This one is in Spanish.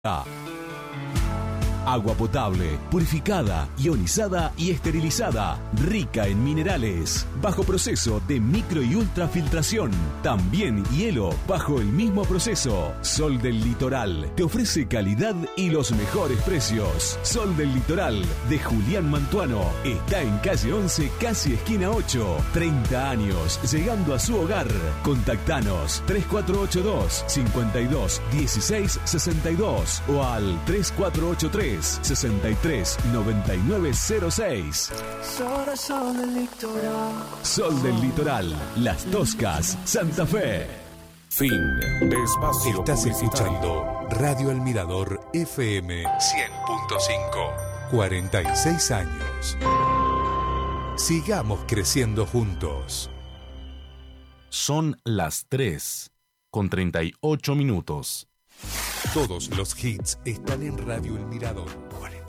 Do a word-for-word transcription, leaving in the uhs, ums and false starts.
Agua potable, purificada, ionizada y esterilizada, rica en minerales, bajo proceso de micro y ultrafiltración, también hielo bajo el mismo proceso. Sol del Litoral te ofrece calidad y los mejores precios. Sol del Litoral de Julián Mantuano está en calle once, casi esquina ocho. treinta años llegando a su hogar. Contactanos tres cuatro ocho dos, cinco dos uno seis seis dos o al tres cuatro ocho tres, sesenta y tres, noventa y nueve cero seis. Sol, sol del litoral. Sol del Litoral, Las Toscas, Santa Fe. Fin de espacio. Estás escuchando Radio El Mirador F M cien punto cinco. cuarenta y seis años. Sigamos creciendo juntos. Son las tres con treinta y ocho minutos. Todos los hits están en Radio El Mirador.